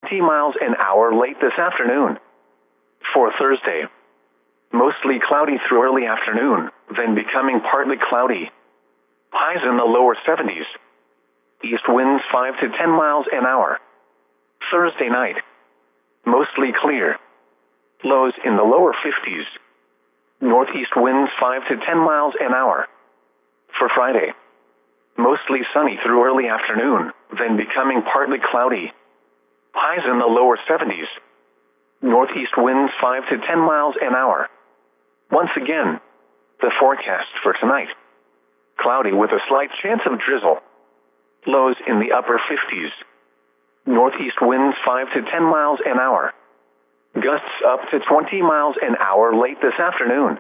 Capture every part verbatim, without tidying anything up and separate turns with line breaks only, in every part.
twenty miles an hour late this afternoon. For Thursday, mostly cloudy through early afternoon, then becoming partly cloudy. Highs in the lower seventies. East winds five to ten miles an hour. Thursday night, mostly clear. Lows in the lower fifties. Northeast winds five to ten miles an hour. For Friday, mostly sunny through early afternoon, then becoming partly cloudy. Highs in the lower seventies. Northeast winds five to ten miles an hour. Once again, the forecast for tonight. Cloudy with a slight chance of drizzle. Lows in the upper fifties. Northeast winds five to ten miles an hour. Gusts up to twenty miles an hour late this afternoon.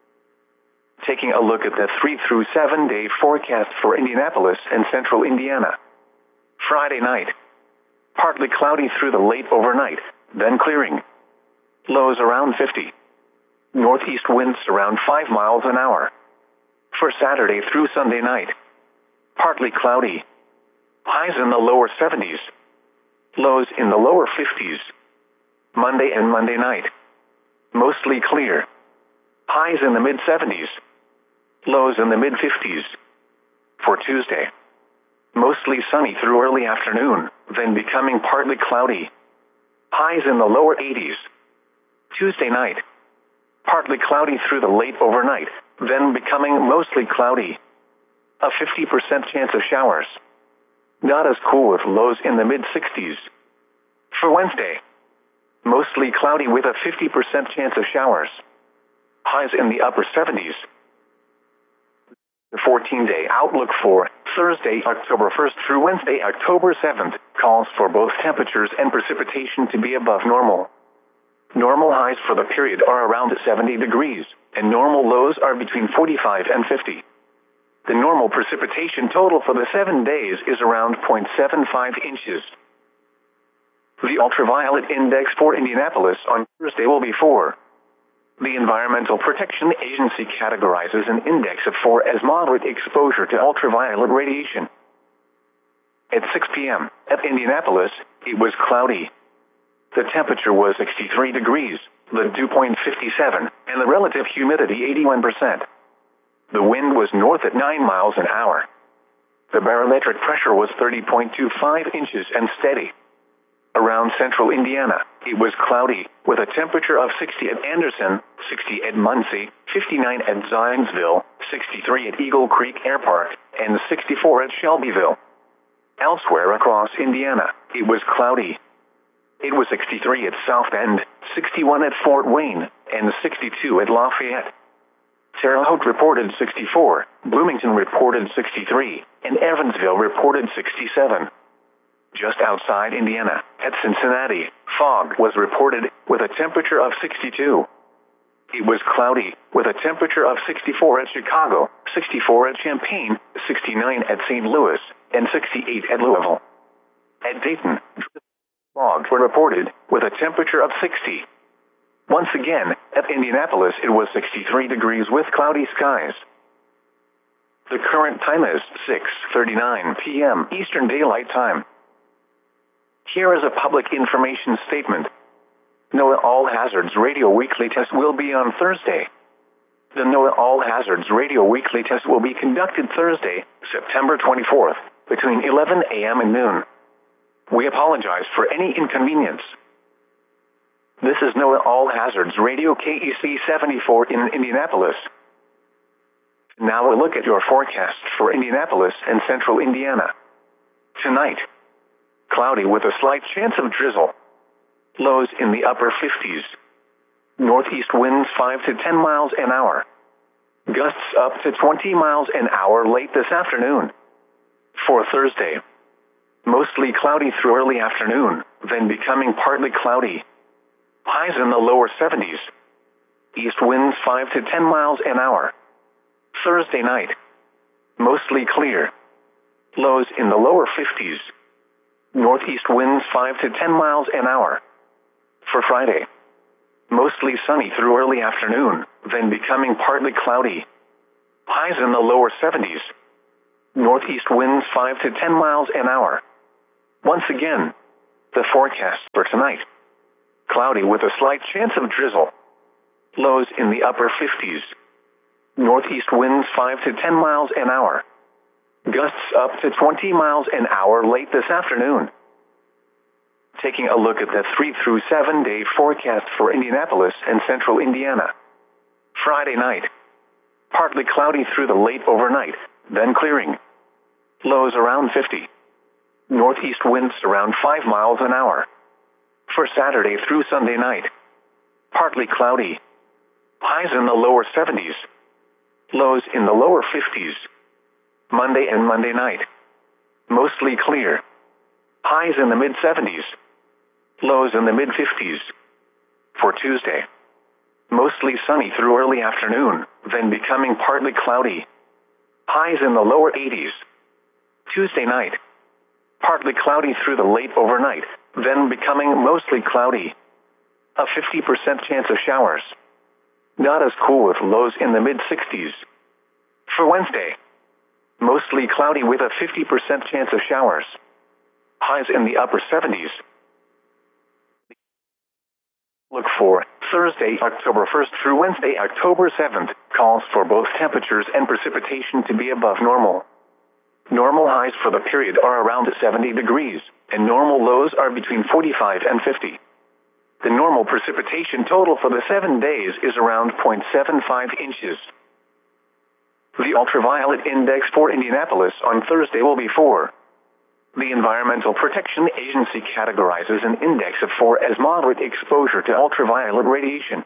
Taking a look at the three through seven day forecast for Indianapolis and central Indiana. Friday night, partly cloudy through the late overnight, then clearing. Lows around fifty. Northeast winds around five miles an hour. For Saturday through Sunday night, partly cloudy. Highs in the lower seventies. Lows in the lower fifties. Monday and Monday night, mostly clear. Highs in the mid seventies. Lows in the mid fifties. For Tuesday, mostly sunny through early afternoon, then becoming partly cloudy. Highs in the lower eighties. Tuesday night, partly cloudy through the late overnight, then becoming mostly cloudy. A fifty percent chance of showers. Not as cool with lows in the mid sixties. For Wednesday, mostly cloudy with a fifty percent chance of showers. Highs in the upper seventies. The fourteen day outlook for Thursday, October first through Wednesday, October seventh, calls for both temperatures and precipitation to be above normal. Normal highs for the period are around seventy degrees, and normal lows are between forty-five and fifty. The normal precipitation total for the seven days is around zero point seven five inches. The ultraviolet index for Indianapolis on Thursday will be four. The Environmental Protection Agency categorizes an index of four as moderate exposure to ultraviolet radiation. At six p m at Indianapolis, it was cloudy. The temperature was sixty-three degrees, the dew point fifty-seven, and the relative humidity eighty-one percent. The wind was north at nine miles an hour. The barometric pressure was thirty point two five inches and steady. Around central Indiana, it was cloudy, with a temperature of sixty at Anderson, sixty at Muncie, fifty-nine at Zionsville, sixty-three at Eagle Creek Air Park, and sixty-four at Shelbyville. Elsewhere across Indiana, it was cloudy. It was sixty-three at South Bend, sixty-one at Fort Wayne, and sixty-two at Lafayette. Terre Haute reported sixty-four, Bloomington reported sixty-three, and Evansville reported sixty-seven. Just outside Indiana, at Cincinnati, fog was reported, with a temperature of sixty-two. It was cloudy, with a temperature of sixty-four at Chicago, sixty-four at Champaign, sixty-nine at Saint Louis, and sixty-eight at Louisville. At Dayton, fog were reported, with a temperature of sixty. Once again, at Indianapolis it was sixty-three degrees with cloudy skies. The current time is six thirty-nine p m Eastern Daylight Time. Here is a public information statement. NOAA All Hazards Radio Weekly Test will be on Thursday. The NOAA All Hazards Radio Weekly Test will be conducted Thursday, September twenty-fourth, between eleven a m and noon. We apologize for any inconvenience. This is NOAA All Hazards Radio K E C seventy-four in Indianapolis. Now a look at your forecast for Indianapolis and central Indiana. Tonight, cloudy with a slight chance of drizzle. Lows in the upper fifties. Northeast winds five to ten miles an hour. Gusts up to twenty miles an hour late this afternoon. For Thursday, mostly cloudy through early afternoon, then becoming partly cloudy. Highs in the lower seventies. East winds five to ten miles an hour. Thursday night, mostly clear. Lows in the lower fifties. Northeast winds five to ten miles an hour. For Friday, mostly sunny through early afternoon, then becoming partly cloudy. Highs in the lower seventies. Northeast winds five to ten miles an hour. Once again, The forecast for tonight: cloudy with a slight chance of drizzle. Lows in the upper fifties. Northeast winds five to ten miles an hour. Gusts up to twenty miles an hour late this afternoon. Taking a look at the three through seven day forecast for Indianapolis and central Indiana. Friday night: partly cloudy through the late overnight, then clearing. Lows around fifty. Northeast winds around five miles an hour. For Saturday through Sunday night: partly cloudy. Highs in the lower seventies. Lows in the lower fifties. Monday and Monday night: mostly clear. Highs in the mid seventies. Lows in the mid fifties. For Tuesday: mostly sunny through early afternoon, then becoming partly cloudy. Highs in the lower eighties. Tuesday night: partly cloudy through the late overnight, then becoming mostly cloudy. A fifty percent chance of showers. Not as cool with lows in the mid sixties. For Wednesday: mostly cloudy with a fifty percent chance of showers. Highs in the upper seventies. Look for Thursday, October first through Wednesday, October seventh, calls for both temperatures and precipitation to be above normal. Normal highs for the period are around seventy degrees, and normal lows are between forty-five and fifty. The normal precipitation total for the seven days is around zero point seven five inches. The ultraviolet index for Indianapolis on Thursday will be four. The Environmental Protection Agency categorizes an index of four as moderate exposure to ultraviolet radiation.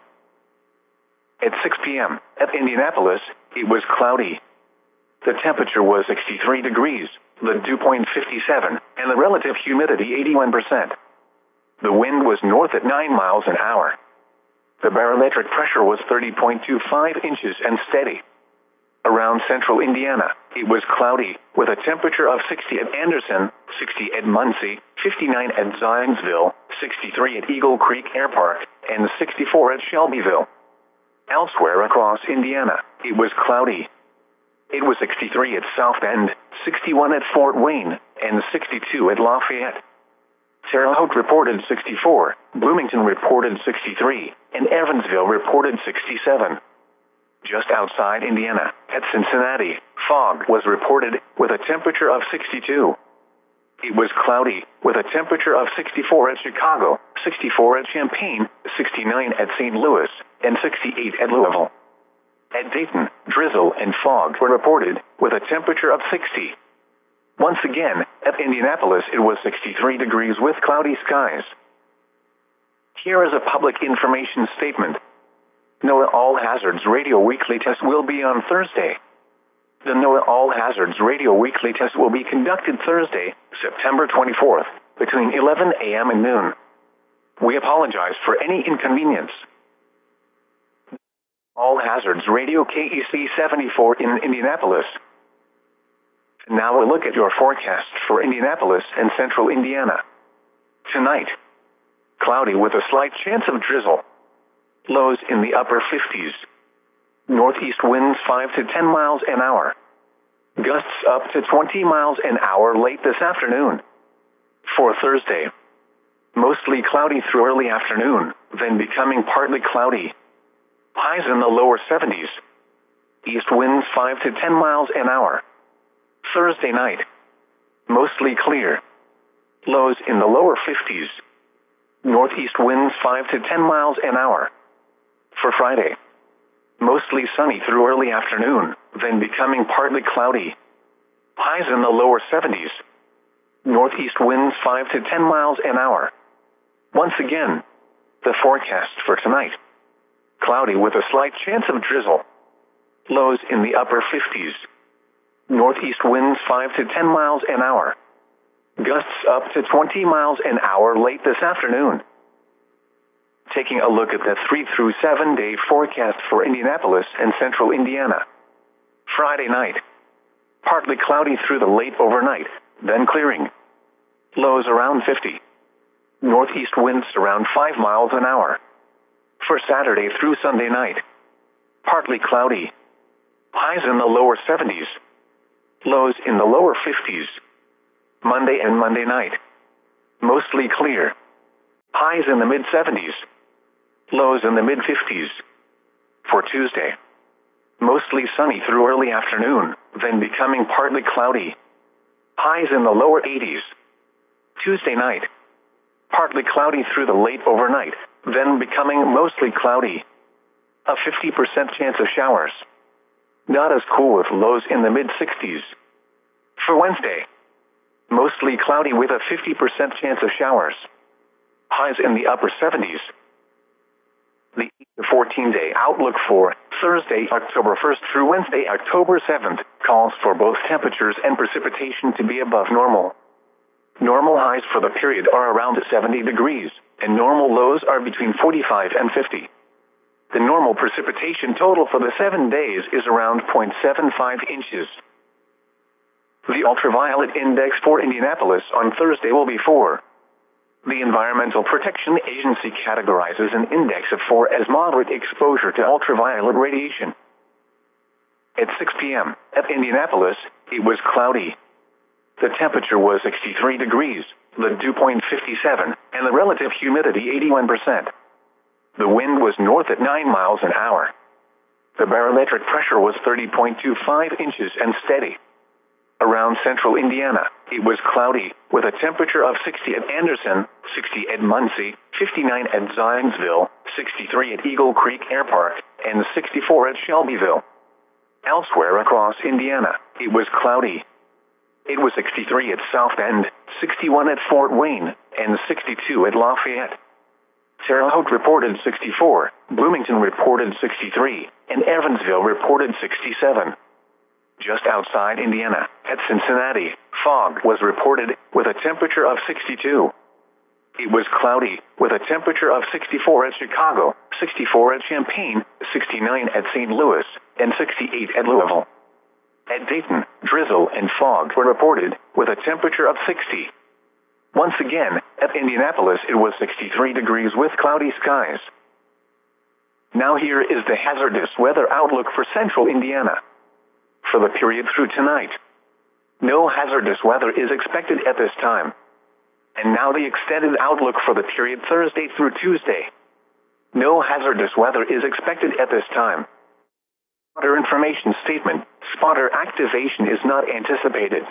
At six p m at Indianapolis, it was cloudy. The temperature was sixty-three degrees, the dew point fifty-seven, and the relative humidity eighty-one percent. The wind was north at nine miles an hour. The barometric pressure was thirty point two five inches and steady. Around central Indiana, it was cloudy, with a temperature of sixty at Anderson, sixty at Muncie, fifty-nine at Zionsville, sixty-three at Eagle Creek Air Park, and sixty-four at Shelbyville. Elsewhere across Indiana, it was cloudy. It was sixty-three at South Bend, sixty-one at Fort Wayne, and sixty-two at Lafayette. Terre Haute reported sixty-four, Bloomington reported sixty-three, and Evansville reported sixty-seven. Just outside Indiana, at Cincinnati, fog was reported, with a temperature of sixty-two. It was cloudy, with a temperature of sixty-four at Chicago, sixty-four at Champaign, sixty-nine at Saint Louis, and sixty-eight at Louisville. At Dayton, drizzle and fog were reported, with a temperature of sixty. Once again, at Indianapolis it was sixty-three degrees with cloudy skies. Here is a public information statement. NOAA All Hazards Radio Weekly Test will be on Thursday. The NOAA All Hazards Radio Weekly Test will be conducted Thursday, September twenty-fourth, between eleven a m and noon. We apologize for any inconvenience. All Hazards Radio K E C seventy-four in Indianapolis. Now a look at your forecast for Indianapolis and central Indiana. Tonight: cloudy with a slight chance of drizzle. Lows in the upper fifties. Northeast winds five to ten miles an hour. Gusts up to twenty miles an hour late this afternoon. For Thursday: mostly cloudy through early afternoon, then becoming partly cloudy. Highs in the lower seventies. East winds five to ten miles an hour. Thursday night: mostly clear. Lows in the lower fifties. Northeast winds five to ten miles an hour. For Friday: mostly sunny through early afternoon, then becoming partly cloudy. Highs in the lower seventies. Northeast winds five to ten miles an hour. Once again, the forecast for tonight: cloudy with a slight chance of drizzle. Lows in the upper fifties. Northeast winds five to ten miles an hour. Gusts up to twenty miles an hour late this afternoon. Taking a look at the three through seven day forecast for Indianapolis and central Indiana. Friday night: partly cloudy through the late overnight, then clearing. Lows around fifty. Northeast winds around five miles an hour. For Saturday through Sunday night: partly cloudy. Highs in the lower seventies. Lows in the lower fifties. Monday and Monday night: mostly clear. Highs in the mid seventies. Lows in the mid fifties. For Tuesday, mostly sunny through early afternoon, then becoming partly cloudy. Highs in the lower eighties. Tuesday night, partly cloudy through the late overnight, then becoming mostly cloudy. A fifty percent chance of showers. Not as cool with lows in the mid sixties. For Wednesday, mostly cloudy with a fifty percent chance of showers. Highs in the upper seventies. The fourteen-day outlook for Thursday, October first through Wednesday, October seventh, calls for both temperatures and precipitation to be above normal. Normal highs for the period are around seventy degrees, and normal lows are between forty-five and fifty. The normal precipitation total for the seven days is around zero point seven five inches. The ultraviolet index for Indianapolis on Thursday will be four. The Environmental Protection Agency categorizes an index of four as moderate exposure to ultraviolet radiation. At six p.m. at Indianapolis, it was cloudy. The temperature was sixty-three degrees, the dew point fifty-seven, and the relative humidity eighty-one percent. The wind was north at nine miles an hour. The barometric pressure was thirty point two five inches and steady. Around central Indiana, it was cloudy, with a temperature of sixty at Anderson, sixty at Muncie, fifty-nine at Zionsville, sixty-three at Eagle Creek Air Park, and sixty-four at Shelbyville. Elsewhere across Indiana, it was cloudy. It was sixty-three at South Bend, sixty-one at Fort Wayne, and sixty-two at Lafayette. Terre Haute reported sixty-four, Bloomington reported sixty-three, and Evansville reported sixty-seven. Just outside Indiana, at Cincinnati, fog was reported, with a temperature of sixty-two. It was cloudy, with a temperature of sixty-four at Chicago, sixty-four at Champaign, sixty-nine at Saint Louis, and sixty-eight at Louisville. At Dayton, drizzle and fog were reported, with a temperature of sixty. Once again, at Indianapolis it was sixty-three degrees with cloudy skies. Now here is the hazardous weather outlook for central Indiana. For the period through tonight, no hazardous weather is expected at this time. And now the extended outlook for the period Thursday through Tuesday. No hazardous weather is expected at this time. Spotter information statement: spotter activation is not anticipated.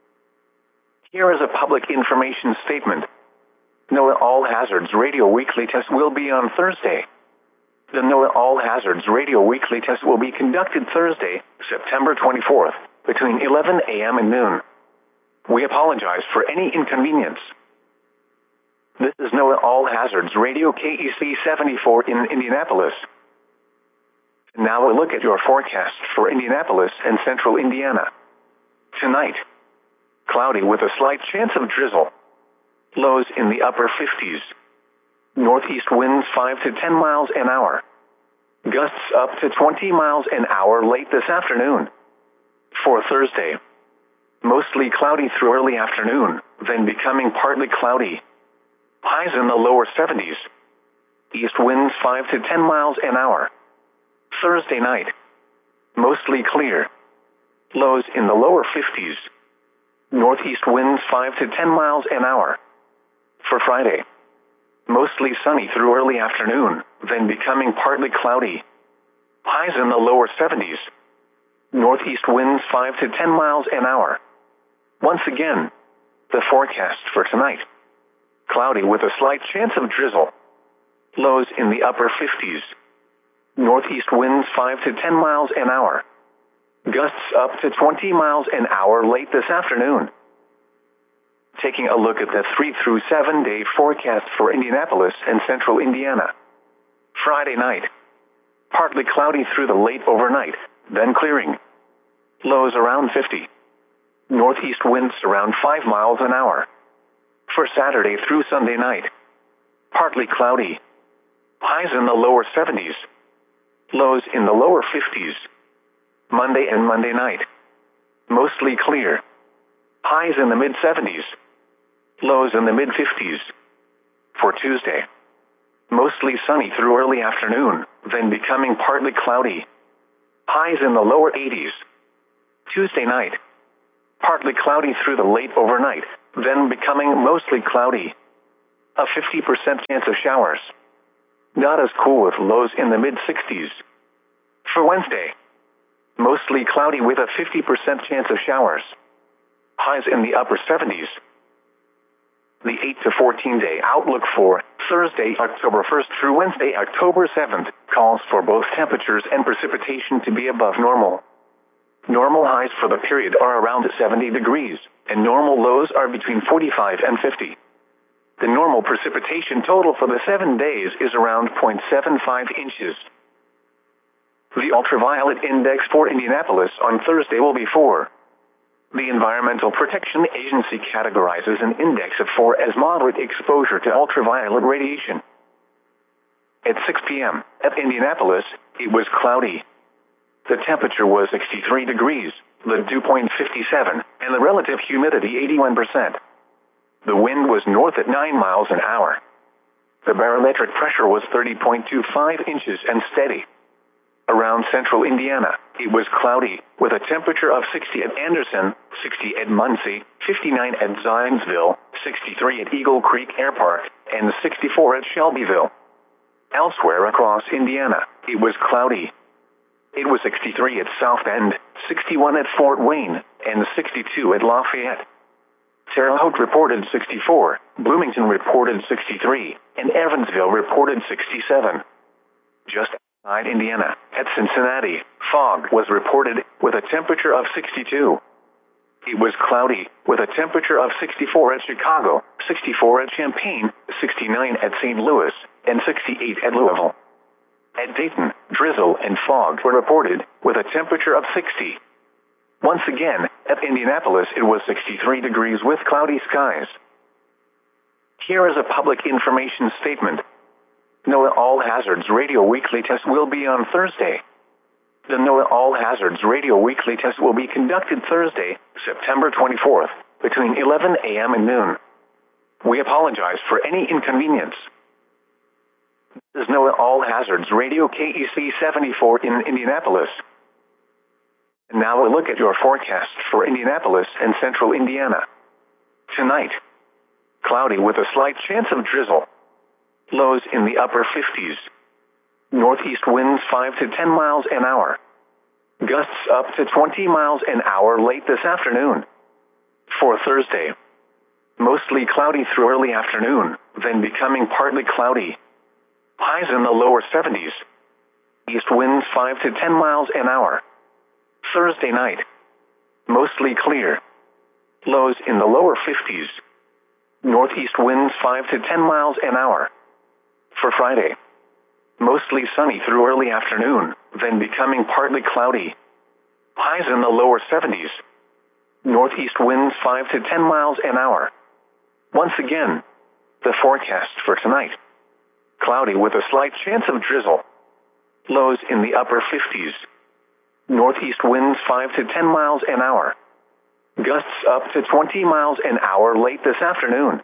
Here is a public information statement. NOAA All Hazards Radio Weekly Test will be on Thursday. The NOAA All Hazards Radio Weekly Test will be conducted Thursday, September twenty-fourth, between eleven a.m. and noon. We apologize for any inconvenience. This is NOAA All Hazards Radio K E C seventy-four in Indianapolis. Now a look at your forecast for Indianapolis and central Indiana. Tonight, cloudy with a slight chance of drizzle. Lows in the upper fifties. Northeast winds five to ten miles an hour. Gusts up to twenty miles an hour late this afternoon. For Thursday, mostly cloudy through early afternoon, then becoming partly cloudy. Highs in the lower seventies. East winds five to ten miles an hour. Thursday night, mostly clear. Lows in the lower fifties. Northeast winds five to ten miles an hour. For Friday, mostly sunny through early afternoon, then becoming partly cloudy. Highs in the lower seventies. Northeast winds five to ten miles an hour. Once again, the forecast for tonight. Cloudy with a slight chance of drizzle. Lows in the upper fifties. Northeast winds five to ten miles an hour. Gusts up to twenty miles an hour late this afternoon. Taking a look at the three through seven day forecast for Indianapolis and central Indiana. Friday night, partly cloudy through the late overnight, then clearing. Lows around fifty. Northeast winds around five miles an hour. For Saturday through Sunday night, partly cloudy. Highs in the lower seventies. Lows in the lower fifties. Monday and Monday night, mostly clear. Highs in the mid seventies. Lows in the mid fifties. For Tuesday, mostly sunny through early afternoon, then becoming partly cloudy. Highs in the lower eighties. Tuesday night, partly cloudy through the late overnight, then becoming mostly cloudy. A fifty percent chance of showers. Not as cool with lows in the mid sixties. For Wednesday, mostly cloudy with a fifty percent chance of showers. Highs in the upper seventies. The eight to fourteen day outlook for Thursday, October first through Wednesday, October seventh, calls for both temperatures and precipitation to be above normal. Normal highs for the period are around seventy degrees, and normal lows are between forty-five and fifty. The normal precipitation total for the seven days is around zero point seven five inches. The ultraviolet index for Indianapolis on Thursday will be four. The Environmental Protection Agency categorizes an index of four as moderate exposure to ultraviolet radiation. At six p m at Indianapolis, it was cloudy. The temperature was sixty-three degrees, the dew point fifty-seven, and the relative humidity eighty-one percent. The wind was north at nine miles an hour. The barometric pressure was thirty point two five inches and steady. Around central Indiana, it was cloudy, with a temperature of sixty at Anderson, sixty at Muncie, fifty-nine at Zionsville, sixty-three at Eagle Creek Air Park, and sixty-four at Shelbyville. Elsewhere across Indiana, it was cloudy. It was sixty-three at South Bend, sixty-one at Fort Wayne, and sixty-two at Lafayette. Terre Haute reported sixty-four, Bloomington reported sixty-three, and Evansville reported sixty-seven. Just outside Indiana, at Cincinnati, fog was reported, with a temperature of sixty-two. It was cloudy, with a temperature of sixty-four at Chicago, sixty-four at Champaign, sixty-nine at Saint Louis, and sixty-eight at Louisville. At Dayton, drizzle and fog were reported, with a temperature of sixty. Once again, at Indianapolis it was sixty-three degrees with cloudy skies. Here is a public information statement. NOAA All Hazards Radio Weekly Test will be on Thursday. The NOAA All Hazards Radio Weekly Test will be conducted Thursday, September twenty-fourth, between eleven a m and noon. We apologize for any inconvenience. This is NOAA All Hazards Radio K E C seventy-four in Indianapolis. And now we'll look at your forecast for Indianapolis and central Indiana. Tonight, cloudy with a slight chance of drizzle. Lows in the upper fifties. Northeast winds five to ten miles an hour. Gusts up to twenty miles an hour late this afternoon. For Thursday, mostly cloudy through early afternoon, then becoming partly cloudy. Highs in the lower seventies. East winds five to ten miles an hour. Thursday night, mostly clear. Lows in the lower fifties. Northeast winds five to ten miles an hour. For Friday, mostly sunny through early afternoon, then becoming partly cloudy. Highs in the lower seventies. Northeast winds five to ten miles an hour. Once again, the forecast for tonight. Cloudy with a slight chance of drizzle. Lows in the upper fifties. Northeast winds five to ten miles an hour. Gusts up to twenty miles an hour late this afternoon.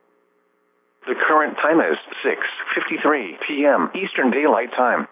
The current time is six fifty-three p m Eastern Daylight Time.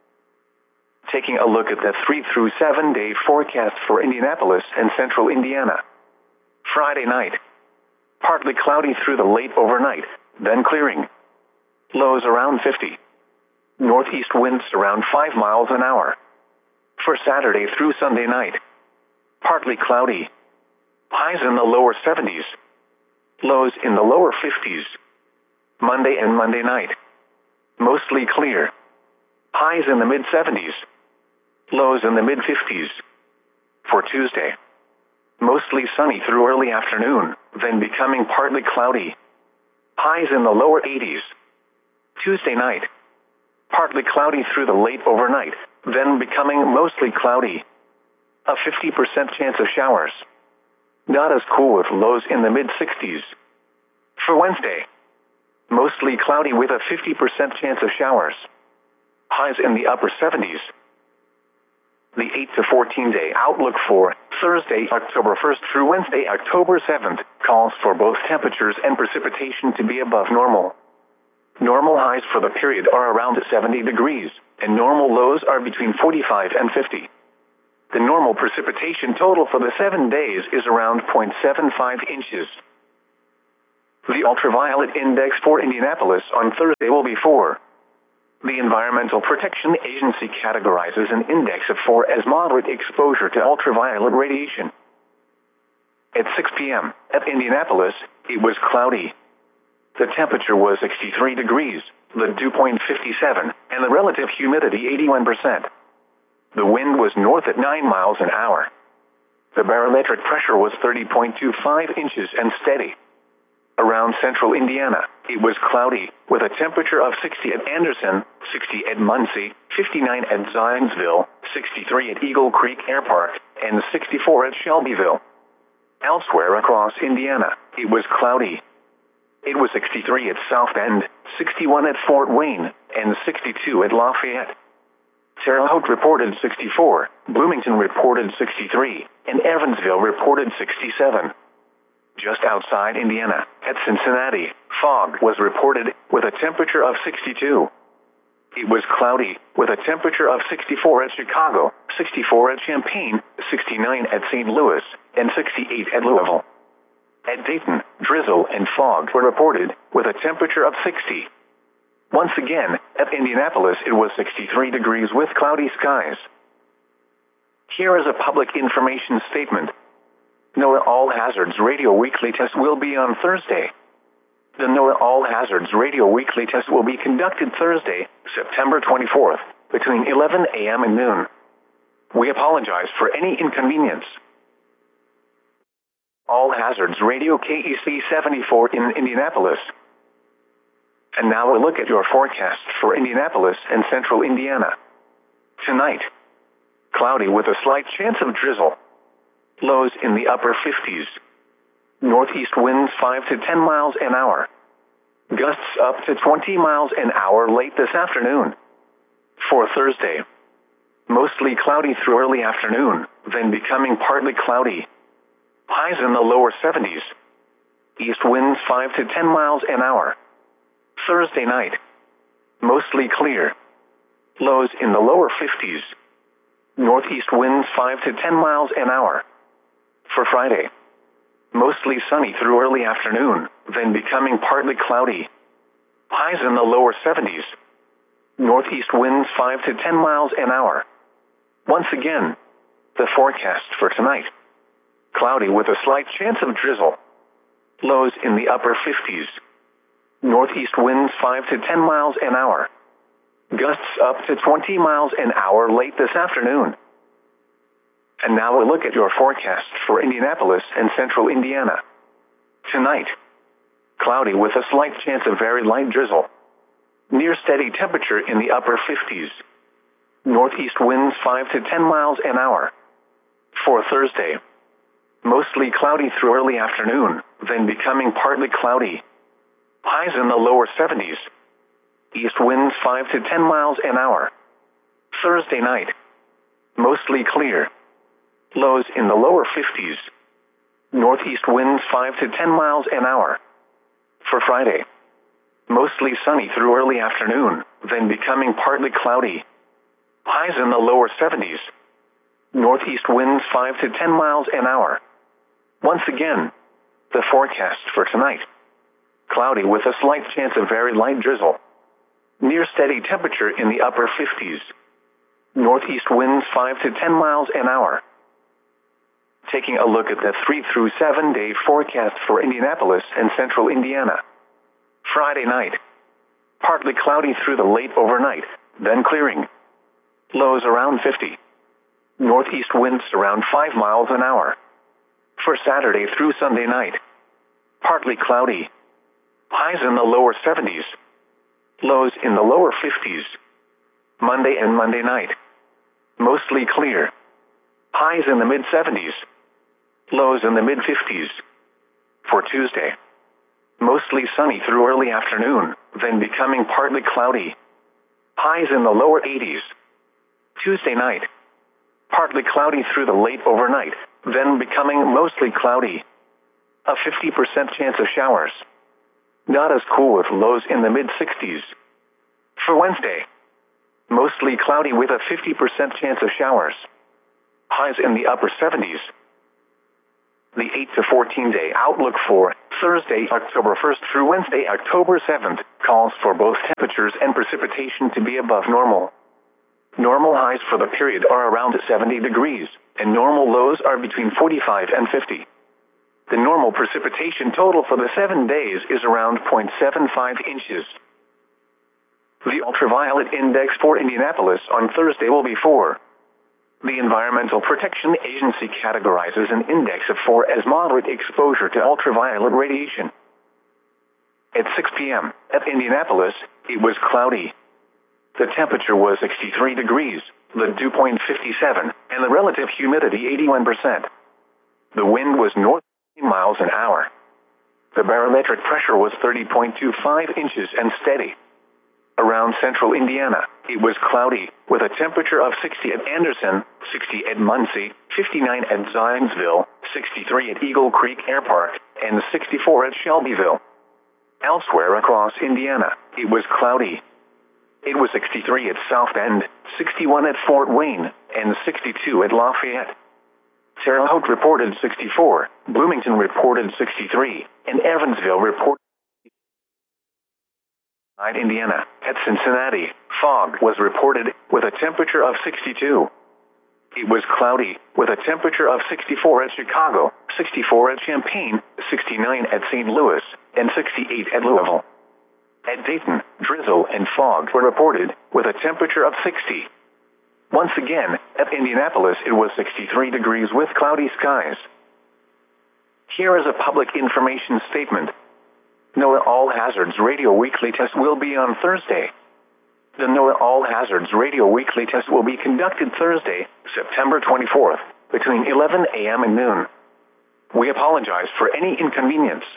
Taking a look at the three through seven day forecast for Indianapolis and central Indiana. Friday night, partly cloudy through the late overnight, then clearing. Lows around fifty. Northeast winds around five miles an hour. For Saturday through Sunday night, partly cloudy. Highs in the lower seventies. Lows in the lower fifties. Monday and Monday night, mostly clear. Highs in the mid seventies. Lows in the mid fifties. For Tuesday, mostly sunny through early afternoon, then becoming partly cloudy. Highs in the lower eighties. Tuesday night, partly cloudy through the late overnight, then becoming mostly cloudy. A fifty percent chance of showers. Not as cool with lows in the mid sixties. For Wednesday, mostly cloudy with a fifty percent chance of showers. Highs in the upper seventies. The eight to fourteen day outlook for Thursday, October first through Wednesday, October seventh, calls for both temperatures and precipitation to be above normal. Normal highs for the period are around seventy degrees, and normal lows are between forty-five and fifty. The normal precipitation total for the seven days is around zero point seven five inches. The ultraviolet index for Indianapolis on Thursday will be four. The Environmental Protection Agency categorizes an index of four as moderate exposure to ultraviolet radiation. At six p.m. at Indianapolis, it was cloudy. The temperature was sixty-three degrees, the dew point fifty-seven, and the relative humidity eighty-one percent. The wind was north at nine miles an hour. The barometric pressure was thirty point two five inches and steady. Around central Indiana, it was cloudy, with a temperature of sixty at Anderson, sixty at Muncie, fifty-nine at Zionsville, sixty-three at Eagle Creek Air Park, and sixty-four at Shelbyville. Elsewhere across Indiana, it was cloudy. It was sixty-three at South Bend, sixty-one at Fort Wayne, and sixty-two at Lafayette. Terre Haute reported sixty-four, Bloomington reported sixty-three, and Evansville reported sixty-seven. Just outside Indiana, at Cincinnati, fog was reported, with a temperature of sixty-two. It was cloudy, with a temperature of sixty-four at Chicago, sixty-four at Champaign, sixty-nine at Saint Louis, and sixty-eight at Louisville. At Dayton, drizzle and fog were reported, with a temperature of sixty. Once again, at Indianapolis it was sixty-three degrees with cloudy skies. Here is a public information statement. NOAA All Hazards Radio Weekly Test will be on Thursday. The NOAA All Hazards Radio Weekly Test will be conducted Thursday, September twenty-fourth, between eleven a.m. and noon. We apologize for any inconvenience. All Hazards Radio K E C seventy-four in Indianapolis. And now a look at your forecast for Indianapolis and central Indiana. Tonight, cloudy with a slight chance of drizzle. Lows in the upper fifties. Northeast winds five to ten miles an hour. Gusts up to twenty miles an hour late this afternoon. For Thursday, mostly cloudy through early afternoon, then becoming partly cloudy. Highs in the lower seventies. East winds five to ten miles an hour. Thursday night, mostly clear. Lows in the lower fifties. Northeast winds five to ten miles an hour. For Friday, mostly sunny through early afternoon, then becoming partly cloudy. Highs in the lower seventies. Northeast winds five to ten miles an hour. Once again, the forecast for tonight. Cloudy with a slight chance of drizzle. Lows in the upper fifties. Northeast winds five to ten miles an hour. Gusts up to twenty miles an hour late this afternoon. And now a look at your forecast for Indianapolis and central Indiana. Tonight, cloudy with a slight chance of very light drizzle. Near steady temperature in the upper fifties. Northeast winds five to ten miles an hour. For Thursday, mostly cloudy through early afternoon, then becoming partly cloudy. Highs in the lower seventies. East winds five to ten miles an hour. Thursday night, mostly clear. Lows in the lower fifties. Northeast winds five to ten miles an hour. For Friday, mostly sunny through early afternoon, then becoming partly cloudy. Highs in the lower seventies. Northeast winds five to ten miles an hour. Once again, the forecast for tonight. Cloudy with a slight chance of very light drizzle. Near steady temperature in the upper fifties. Northeast winds five to ten miles an hour. Taking a look at the three through seven day forecast for Indianapolis and central Indiana. Friday night, partly cloudy through the late overnight, then clearing. Lows around fifty. Northeast winds around five miles an hour. For Saturday through Sunday night, partly cloudy. Highs in the lower seventies. Lows in the lower fifties. Monday and Monday night, mostly clear. Highs in the mid seventies. Lows in the mid fifties. For Tuesday, mostly sunny through early afternoon, then becoming partly cloudy. Highs in the lower eighties. Tuesday night, partly cloudy through the late overnight, then becoming mostly cloudy. A fifty percent chance of showers. Not as cool with lows in the mid sixties. For Wednesday, mostly cloudy with a fifty percent chance of showers. Highs in the upper seventies. The eight to fourteen day outlook for Thursday, October first through Wednesday, October seventh, calls for both temperatures and precipitation to be above normal. Normal highs for the period are around seventy degrees, and normal lows are between forty-five and fifty. The normal precipitation total for the seven days is around zero point seven five inches. The ultraviolet index for Indianapolis on Thursday will be four. The Environmental Protection Agency categorizes an index of four as moderate exposure to ultraviolet radiation. At six p m at Indianapolis, it was cloudy. The temperature was sixty-three degrees, the dew point fifty-seven, and the relative humidity eighty-one percent. The wind was north miles an hour. The barometric pressure was thirty point two five inches and steady. Around central Indiana, it was cloudy, with a temperature of sixty at Anderson, sixty at Muncie, fifty-nine at Zionsville, sixty-three at Eagle Creek Air Park, and sixty-four at Shelbyville. Elsewhere across Indiana, it was cloudy. It was sixty-three at South Bend, sixty-one at Fort Wayne, and sixty-two at Lafayette. Terre Haute reported sixty-four, Bloomington reported sixty-three, and Evansville reported Indiana. At Cincinnati, fog was reported, with a temperature of sixty-two. It was cloudy, with a temperature of sixty-four at Chicago, sixty-four at Champaign, sixty-nine at Saint Louis, and sixty-eight at Louisville. At Dayton, drizzle and fog were reported, with a temperature of sixty. Once again, at Indianapolis it was sixty-three degrees with cloudy skies. Here is a public information statement. NOAA All Hazards Radio Weekly Test will be on Thursday. The NOAA All Hazards Radio Weekly Test will be conducted Thursday, September twenty-fourth, between eleven a m and noon. We apologize for any inconvenience.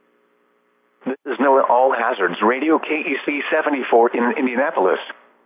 This is NOAA All Hazards Radio K E C seventy-four in Indianapolis.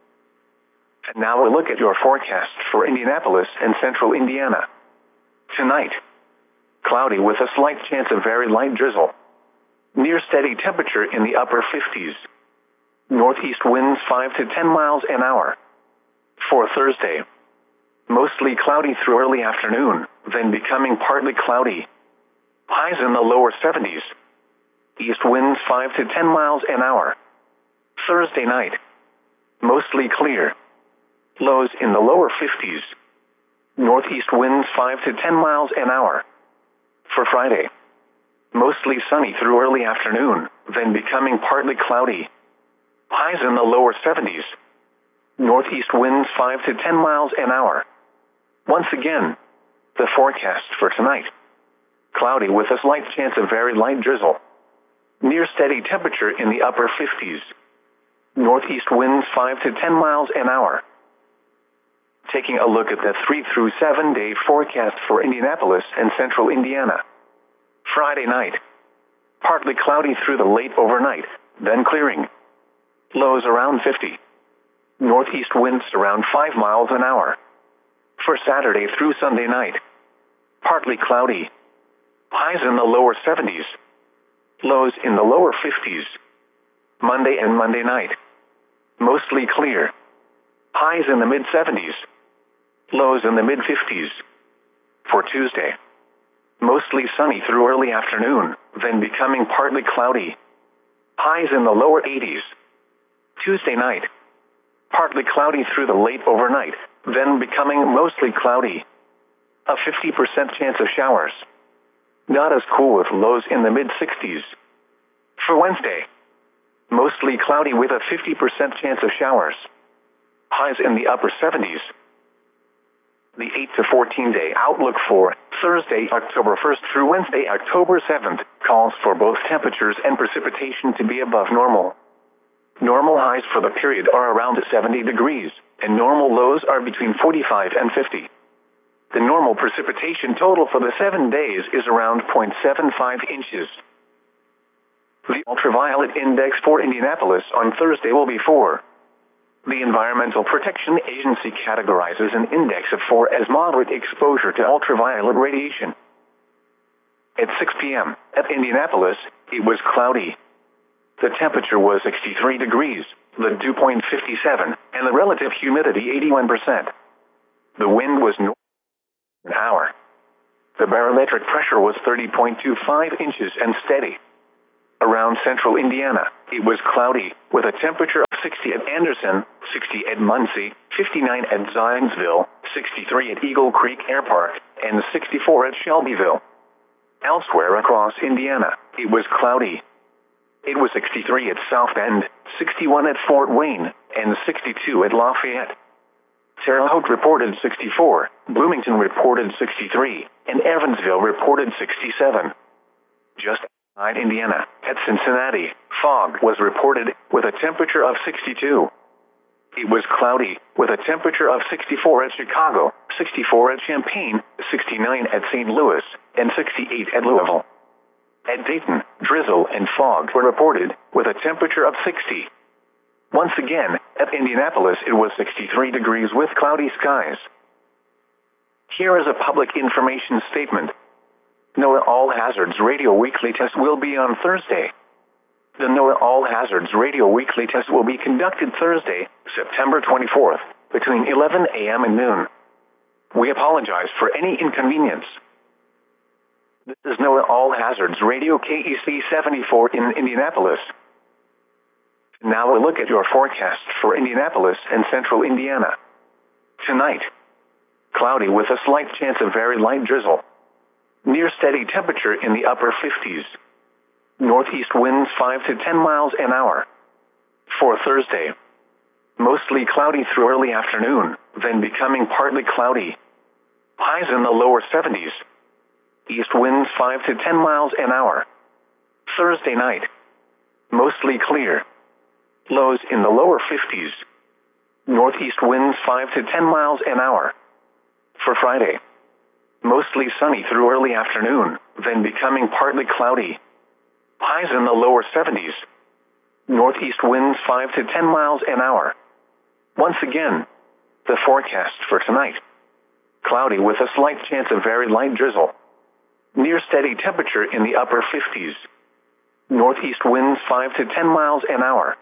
And now a look at your forecast for Indianapolis and central Indiana. Tonight, cloudy with a slight chance of very light drizzle. Near steady temperature in the upper fifties. Northeast winds five to ten miles an hour. For Thursday, mostly cloudy through early afternoon, then becoming partly cloudy. Highs in the lower seventies. East winds five to ten miles an hour. Thursday night, mostly clear. Lows in the lower fifties. Northeast winds five to ten miles an hour. For Friday, mostly sunny through early afternoon, then becoming partly cloudy. Highs in the lower seventies. Northeast winds five to ten miles an hour. Once again, the forecast for tonight. Cloudy with a slight chance of very light drizzle. Near steady temperature in the upper fifties. Northeast winds five to ten miles an hour. Taking a look at the three through seven day forecast for Indianapolis and central Indiana. Friday night, partly cloudy through the late overnight, then clearing. Lows around fifty. Northeast winds around five miles an hour. For Saturday through Sunday night, partly cloudy. Highs in the lower seventies. Lows in the lower fifties. Monday and Monday night, mostly clear. Highs in the mid seventies. Lows in the mid fifties. For Tuesday, mostly sunny through early afternoon, then becoming partly cloudy. Highs in the lower eighties. Tuesday night, partly cloudy through the late overnight, then becoming mostly cloudy. A fifty percent chance of showers. Not as cool with lows in the mid sixties. For Wednesday, mostly cloudy with a fifty percent chance of showers. Highs in the upper seventies. The eight to fourteen day outlook for Thursday, October first through Wednesday, October seventh, calls for both temperatures and precipitation to be above normal. Normal highs for the period are around seventy degrees, and normal lows are between forty-five and fifty. The normal precipitation total for the seven days is around zero point seven five inches. The ultraviolet index for Indianapolis on Thursday will be four. The Environmental Protection Agency categorizes an index of four as moderate exposure to ultraviolet radiation. At six p m at Indianapolis, it was cloudy. The temperature was sixty-three degrees, the dew point fifty-seven, and the relative humidity eighty-one percent. The wind was north an hour. The barometric pressure was thirty point two five inches and steady. Around central Indiana, it was cloudy, with a temperature of sixty at Anderson, sixty at Muncie, fifty-nine at Zionsville, sixty-three at Eagle Creek Air Park, and sixty-four at Shelbyville. Elsewhere across Indiana, it was cloudy. It was sixty-three at South Bend, sixty-one at Fort Wayne, and sixty-two at Lafayette. Terre Haute reported sixty-four, Bloomington reported sixty-three, and Evansville reported sixty-seven. Just outside Indiana, at Cincinnati, fog was reported, with a temperature of sixty-two. It was cloudy, with a temperature of sixty-four at Chicago, sixty-four at Champaign, sixty-nine at Saint Louis, and sixty-eight at Louisville. At Dayton, drizzle and fog were reported, with a temperature of sixty. Once again, at Indianapolis it was sixty-three degrees with cloudy skies. Here is a public information statement. NOAA All Hazards Radio Weekly Test will be on Thursday. The NOAA All Hazards Radio Weekly Test will be conducted Thursday, September twenty-fourth, between eleven a m and noon. We apologize for any inconvenience. This is NOAA All Hazards Radio K E C seventy-four in Indianapolis. Now a look at your forecast for Indianapolis and central Indiana. Tonight, cloudy with a slight chance of very light drizzle. Near steady temperature in the upper fifties. Northeast winds five to ten miles an hour. For Thursday, mostly cloudy through early afternoon, then becoming partly cloudy. Highs in the lower seventies. East winds five to ten miles an hour. Thursday night, mostly clear. Lows in the lower fifties. Northeast winds five to ten miles an hour. For Friday, mostly sunny through early afternoon, then becoming partly cloudy. Highs in the lower seventies. Northeast winds five to ten miles an hour. Once again, the forecast for tonight. Cloudy with a slight chance of very light drizzle. Near steady temperature in the upper fifties. Northeast winds five to ten miles an hour.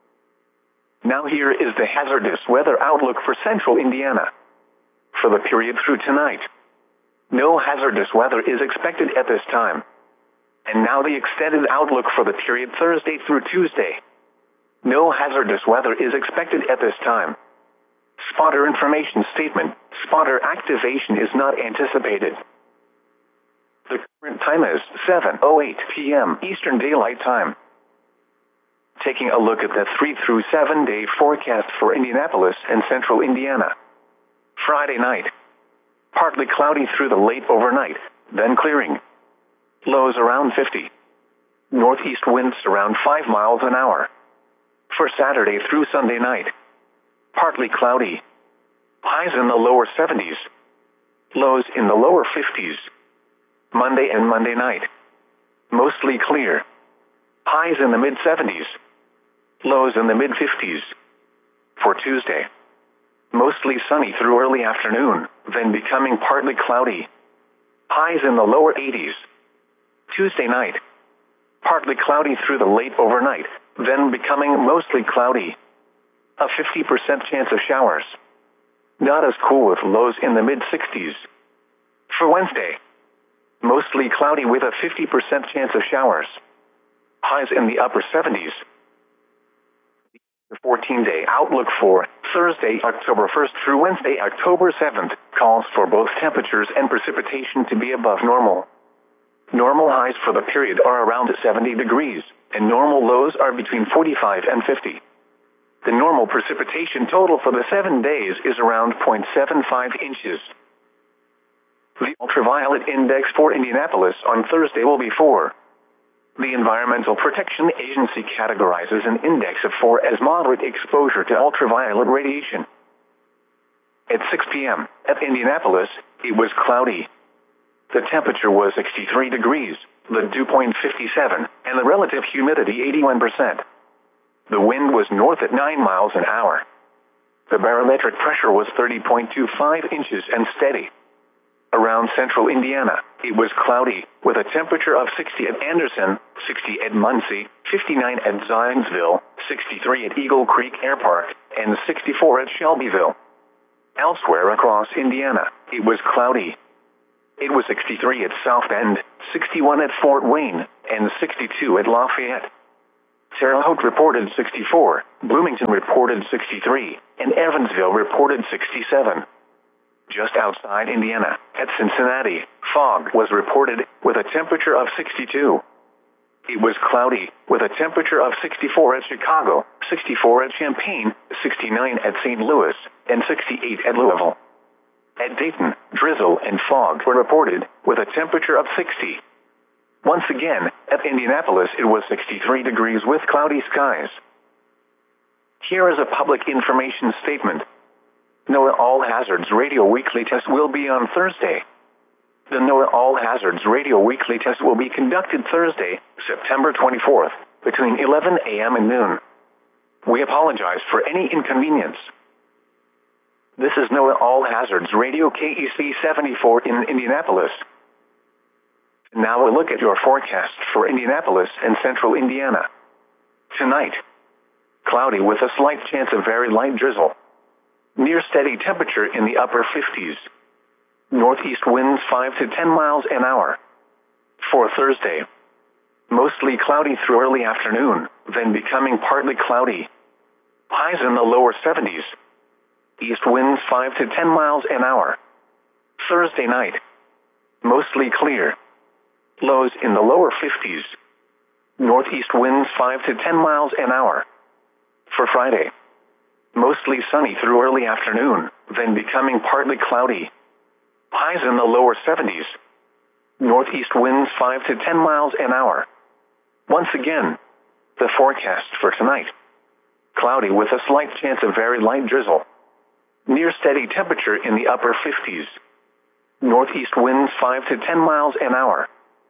Now here is the hazardous weather outlook for central Indiana. For the period through tonight, no hazardous weather is expected at this time. And now the extended outlook for the period Thursday through Tuesday. No hazardous weather is expected at this time. Spotter information statement. Spotter activation is not anticipated. The current time is seven oh eight p m Eastern Daylight Time. Taking a look at the three through seven day forecast for Indianapolis and central Indiana. Friday night, partly cloudy through the late overnight, then clearing. Lows around fifty. Northeast winds around five miles an hour. For Saturday through Sunday night, partly cloudy. Highs in the lower seventies. Lows in the lower fifties. Monday and Monday night, mostly clear. Highs in the mid seventies. Lows in the mid fifties. For Tuesday, mostly sunny through early afternoon, then becoming partly cloudy. Highs in the lower eighties. Tuesday night, partly cloudy through the late overnight, then becoming mostly cloudy. A fifty percent chance of showers. Not as cool with lows in the mid sixties. For Wednesday, mostly cloudy with a fifty percent chance of showers. Highs in the upper seventies. The fourteen day outlook for Thursday, October first through Wednesday, October seventh, calls for both temperatures and precipitation to be above normal. Normal highs for the period are around seventy degrees, and normal lows are between forty-five and fifty. The normal precipitation total for the seven days is around zero point seven five inches. The ultraviolet index for Indianapolis on Thursday will be four. The Environmental Protection Agency categorizes an index of four as moderate exposure to ultraviolet radiation. At six p m at Indianapolis, it was cloudy. The temperature was sixty-three degrees, the dew point fifty-seven, and the relative humidity eighty-one percent. The wind was north at nine miles an hour. The barometric pressure was thirty point two five inches and steady. Around central Indiana, it was cloudy, with a temperature of sixty at Anderson, sixty at Muncie, fifty-nine at Zionsville, sixty-three at Eagle Creek Air Park, and sixty-four at Shelbyville. Elsewhere across Indiana, it was cloudy. It was sixty-three at South Bend, sixty-one at Fort Wayne, and sixty-two at Lafayette. Terre Haute reported sixty-four, Bloomington reported sixty-three, and Evansville reported sixty-seven. Just outside Indiana, at Cincinnati, fog was reported, with a temperature of sixty-two. It was cloudy, with a temperature of sixty-four at Chicago, sixty-four at Champaign, sixty-nine at Saint Louis, and sixty-eight at Louisville. At Dayton, drizzle and fog were reported, with a temperature of sixty. Once again, at Indianapolis it was sixty-three degrees with cloudy skies. Here is a public information statement. NOAA All Hazards Radio Weekly Test will be on Thursday. The NOAA All Hazards Radio Weekly Test will be conducted Thursday, September twenty-fourth, between eleven a m and noon. We apologize for any inconvenience. This is NOAA All Hazards Radio K E C seventy-four in Indianapolis. Now a look at your forecast for Indianapolis and central Indiana. Tonight, cloudy with a slight chance of very light drizzle. Near steady temperature in the upper fifties. Northeast winds five to ten miles an hour. For Thursday, mostly cloudy through early afternoon, then becoming partly cloudy. Highs in the lower seventies. East winds five to ten miles an hour. Thursday night, mostly clear. Lows in the lower fifties. Northeast winds five to ten miles an hour. For Friday, mostly sunny through early afternoon, then becoming partly cloudy. Highs in the lower seventies. Northeast winds five to ten miles an hour. Once again, the forecast for tonight. Cloudy with a slight chance of very light drizzle. Near steady temperature in the upper fifties. Northeast winds five to ten miles an hour.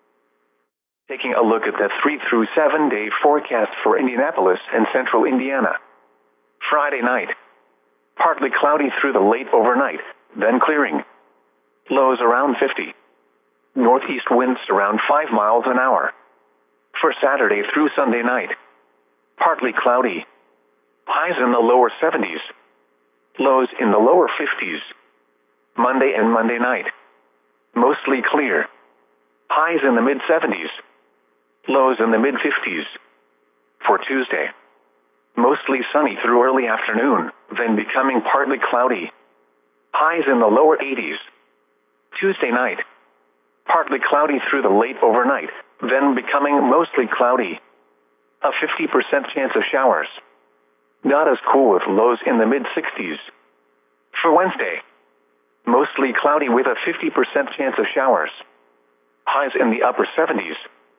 Taking a look at the three through seven day forecast for Indianapolis and central Indiana. Friday night, partly cloudy through the late overnight, then clearing. Lows around fifty. Northeast winds around five miles an hour. For Saturday through Sunday night, partly cloudy. Highs in the lower seventies. Lows in the lower fifties. Monday and Monday night, mostly clear. Highs in the mid seventies. Lows in the mid fifties. For Tuesday, mostly sunny through early afternoon, then becoming partly cloudy. Highs in the lower eighties. Tuesday night, partly cloudy through the late overnight, then becoming mostly cloudy. A fifty percent chance of showers. Not as cool with lows in the mid sixties. For Wednesday, mostly cloudy with a fifty percent chance of showers. Highs in the upper seventies.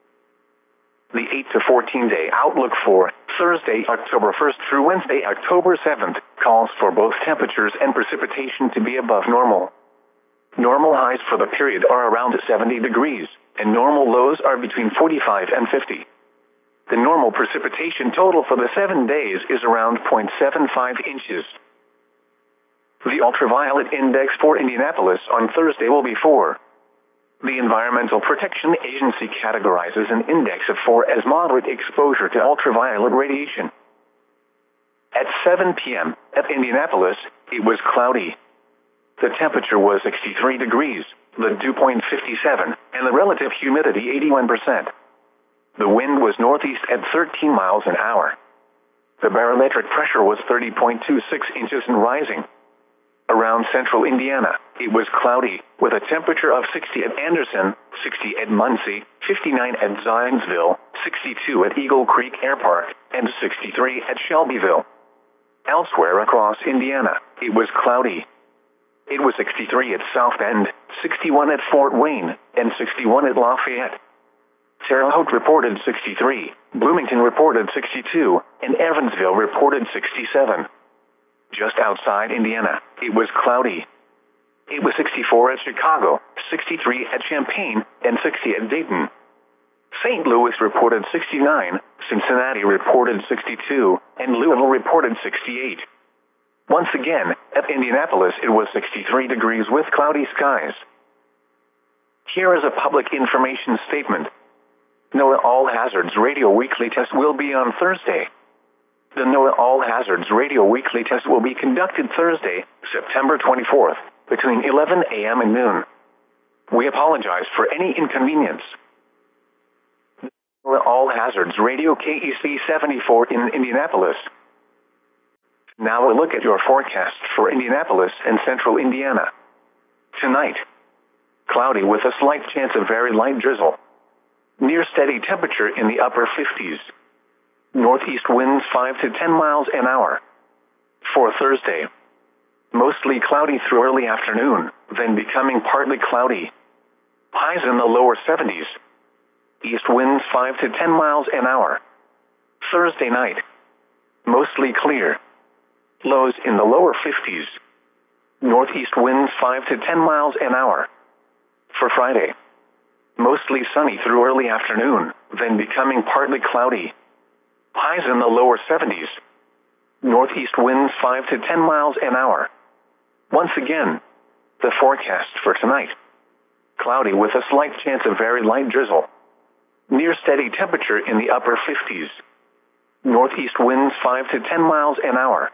The eight to fourteen day outlook for Thursday, October first through Wednesday, October seventh, calls for both temperatures and precipitation to be above normal. Normal highs for the period are around seventy degrees, and normal lows are between forty-five and fifty. The normal precipitation total for the seven days is around zero point seven five inches. The ultraviolet index for Indianapolis on Thursday will be four. The Environmental Protection Agency categorizes an index of four as moderate exposure to ultraviolet radiation. At seven p m at Indianapolis, it was cloudy. The temperature was sixty-three degrees, the dew point fifty-seven, and the relative humidity eighty-one percent. The wind was northeast at thirteen miles an hour. The barometric pressure was thirty point two six inches and rising. Around central Indiana, it was cloudy, with a temperature of sixty at Anderson, sixty at Muncie, fifty-nine at Zionsville, sixty-two at Eagle Creek Air Park, and sixty-three at Shelbyville. Elsewhere across Indiana, it was cloudy. It was sixty-three at South Bend, sixty-one at Fort Wayne, and sixty-one at Lafayette. Terre Haute reported sixty-three, Bloomington reported sixty-two, and Evansville reported sixty-seven. Just outside Indiana, it was cloudy. It was sixty-four at Chicago, sixty-three at Champaign, and sixty at Dayton. Saint Louis reported sixty-nine, Cincinnati reported sixty-two, and Louisville reported sixty-eight. Once again, at Indianapolis it was sixty-three degrees with cloudy skies. Here is a public information statement. NOAA All Hazards Radio Weekly Test will be on Thursday. The NOAA All Hazards Radio Weekly Test will be conducted Thursday, September twenty-fourth, between eleven a m and noon. We apologize for any inconvenience. All hazards radio K E C seventy-four in Indianapolis. Now a look at your forecast for Indianapolis and central Indiana. Tonight, cloudy with a slight chance of very light drizzle. Near steady temperature in the upper fifties. Northeast winds five to ten miles an hour. For Thursday, mostly cloudy through early afternoon, then becoming partly cloudy. Highs in the lower seventies. East winds five to ten miles an hour. Thursday night, mostly clear. Lows in the lower fifties. Northeast winds five to ten miles an hour. For Friday, mostly sunny through early afternoon, then becoming partly cloudy. Highs in the lower seventies. Northeast winds five to ten miles an hour. Once again, the forecast for tonight. Cloudy with a slight chance of very light drizzle. Near steady temperature in the upper fifties. Northeast winds five to ten miles an hour.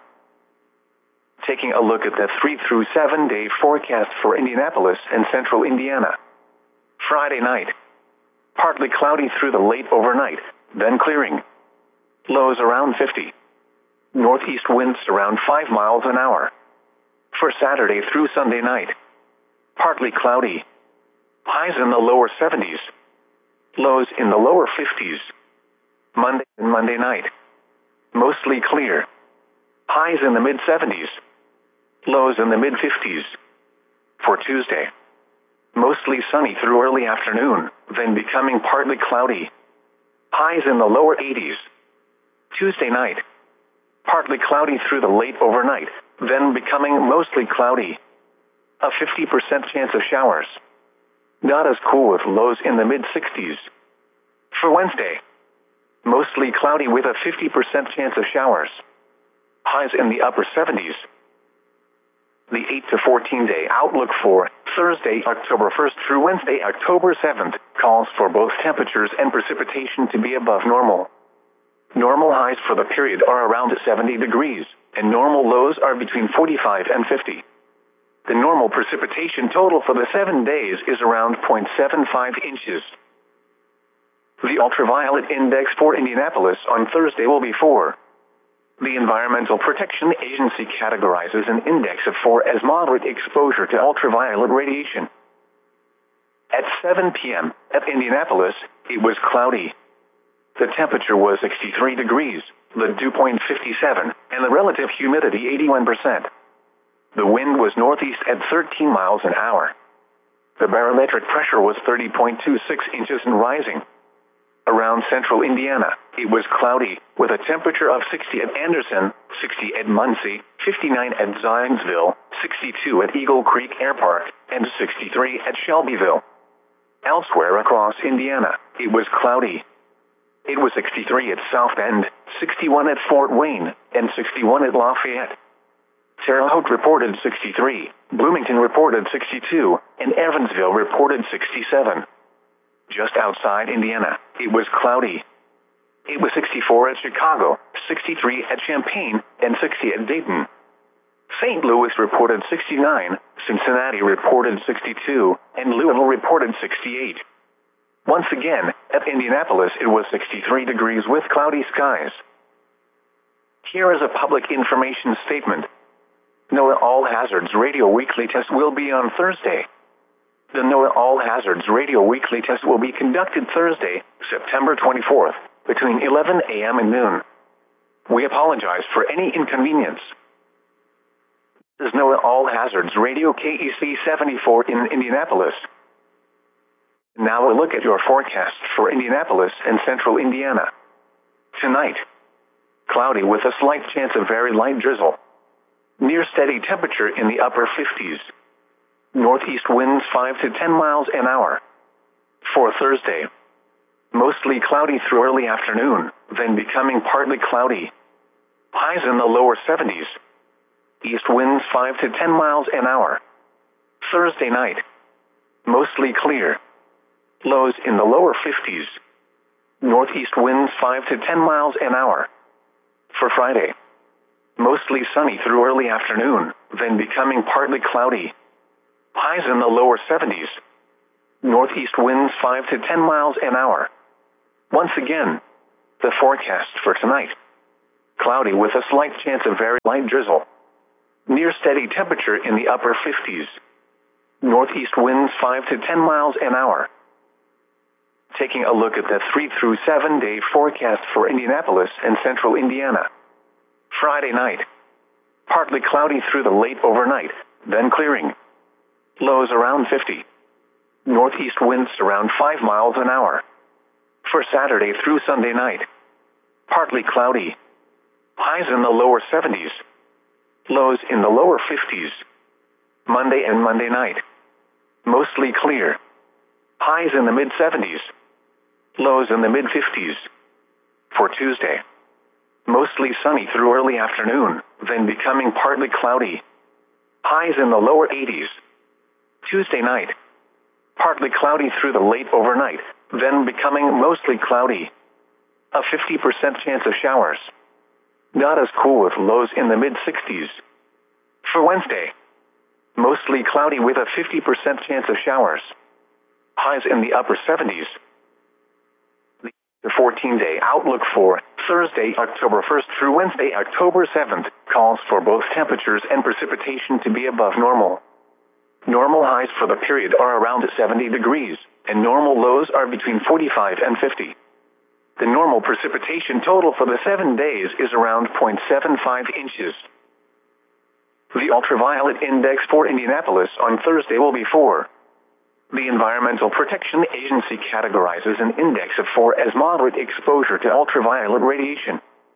Taking a look at the three through seven day forecast for Indianapolis and central Indiana. Friday night, partly cloudy through the late overnight, then clearing. Lows around fifty. Northeast winds around five miles an hour. For Saturday through Sunday night, partly cloudy. Highs in the lower seventies. Lows in the lower fifties. Monday and Monday night, mostly clear. Highs in the mid seventies. Lows in the mid fifties. For Tuesday, mostly sunny through early afternoon, then becoming partly cloudy. Highs in the lower eighties. Tuesday night, partly cloudy through the late overnight, then becoming mostly cloudy. A fifty percent chance of showers. Not as cool with lows in the mid sixties. For Wednesday, mostly cloudy with a fifty percent chance of showers. Highs in the upper seventies. The eight to fourteen day outlook for Thursday, October first through Wednesday, October seventh, calls for both temperatures and precipitation to be above normal. Normal highs for the period are around seventy degrees, and normal lows are between forty-five and fifty. The normal precipitation total for the seven days is around zero point seven five inches. The ultraviolet index for Indianapolis on Thursday will be four. The Environmental Protection Agency categorizes an index of four as moderate exposure to ultraviolet radiation. At seven p m at Indianapolis, it was cloudy. The temperature was sixty-three degrees, the dew point fifty-seven, and the relative humidity eighty-one percent. The wind was northeast at thirteen miles an hour. The barometric pressure was thirty point two six inches and rising. Around central Indiana, it was cloudy, with a temperature of sixty at Anderson, sixty at Muncie, fifty-nine at Zionsville, sixty-two at Eagle Creek Air Park, and sixty-three at Shelbyville. Elsewhere across Indiana, it was cloudy. It was sixty-three at South Bend, sixty-one at Fort Wayne, and sixty-one at Lafayette. Terre Haute reported sixty-three, Bloomington reported sixty-two, and Evansville reported sixty-seven. Just outside Indiana, it was cloudy. It was sixty-four at Chicago, sixty-three at Champaign, and sixty at Dayton. Saint Louis reported sixty-nine, Cincinnati reported sixty-two, and Louisville reported sixty-eight. Once again, at Indianapolis it was sixty-three degrees with cloudy skies. Here is a public information statement. NOAA All Hazards Radio Weekly Test will be on Thursday. The NOAA All Hazards Radio Weekly Test will be conducted Thursday, September twenty-fourth, between eleven a m and noon. We apologize for any inconvenience. This is NOAA All Hazards Radio K E C seventy-four in Indianapolis. Now a look at your forecast for Indianapolis and central Indiana. Tonight, cloudy with a slight chance of very light drizzle. Near steady temperature in the upper fifties. Northeast winds five to ten miles an hour. For Thursday, mostly cloudy through early afternoon, then becoming partly cloudy. Highs in the lower seventies. East winds five to ten miles an hour. Thursday night, mostly clear. Lows in the lower fifties. Northeast winds five to ten miles an hour. For Friday, mostly sunny through early afternoon, then becoming partly cloudy. Highs in the lower seventies. Northeast winds five to ten miles an hour. Once again, the forecast for tonight. Cloudy with a slight chance of very light drizzle. Near steady temperature in the upper fifties. Northeast winds five to ten miles an hour. Taking a look at the three through seven day forecast for Indianapolis and central Indiana. Friday night. Partly cloudy through the late overnight, then clearing. Lows around fifty. Northeast winds around five miles an hour. For Saturday through Sunday night. Partly cloudy. Highs in the lower seventies. Lows in the lower fifties. Monday and Monday night. Mostly clear. Highs in the mid seventies. Lows in the mid fifties. For Tuesday. Mostly sunny through early afternoon, then becoming partly cloudy. Highs in the lower eighties. Tuesday night. Partly cloudy through the late overnight, then becoming mostly cloudy. A fifty percent chance of showers. Not as cool with lows in the mid sixties. For Wednesday. Mostly cloudy with a fifty percent chance of showers. Highs in the upper seventies. The fourteen day outlook for Thursday, October first through Wednesday, October seventh, calls for both temperatures and precipitation to be above normal. Normal highs for the period are around seventy degrees, and normal lows are between forty-five and fifty. The normal precipitation total for the seven days is around zero point seven five inches. The ultraviolet index for Indianapolis on Thursday will be four. The Environmental Protection Agency categorizes an index of four as moderate exposure to ultraviolet radiation.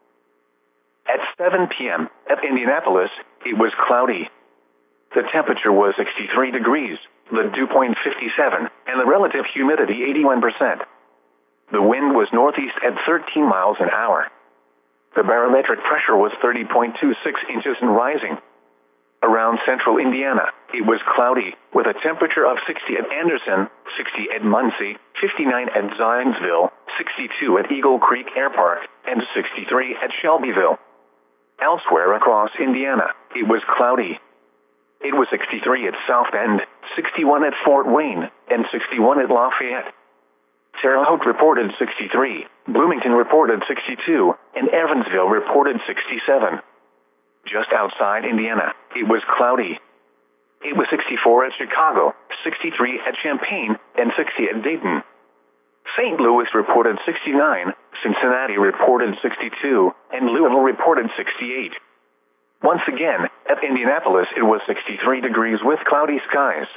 At seven p m at Indianapolis, it was cloudy. The temperature was sixty-three degrees, the dew point fifty-seven, and the relative humidity eighty-one percent. The wind was northeast at thirteen miles an hour. The barometric pressure was thirty point two six inches and rising. Around central Indiana, it was cloudy, with a temperature of sixty at Anderson, sixty at Muncie, fifty-nine at Zionsville, sixty-two at Eagle Creek Air Park, and sixty-three at Shelbyville. Elsewhere across Indiana, it was cloudy. It was sixty-three at South Bend, sixty-one at Fort Wayne, and sixty-one at Lafayette. Terre Haute reported sixty-three, Bloomington reported sixty-two, and Evansville reported sixty-seven. Just outside Indiana, it was cloudy. It was sixty-four at Chicago, sixty-three at Champaign, and sixty at Dayton. Saint Louis reported sixty-nine, Cincinnati reported sixty-two, and Louisville reported sixty-eight. Once again, at Indianapolis it was sixty-three degrees with cloudy skies.